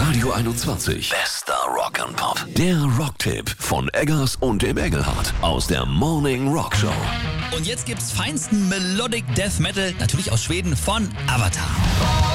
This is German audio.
Radio 21. Bester Rock and Pop. Der Rocktipp von Eggers und dem Engelhardt aus der Morning Rock Show. Und jetzt gibt's feinsten Melodic Death Metal, natürlich aus Schweden, von Avatar.